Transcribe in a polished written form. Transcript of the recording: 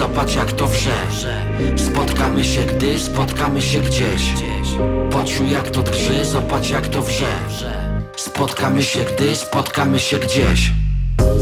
zobacz jak to wrze. Spotkamy się, gdy spotkamy się gdzieś. Poczuj jak to drży, zobacz jak to wrze. Spotkamy się, gdy spotkamy się gdzieś.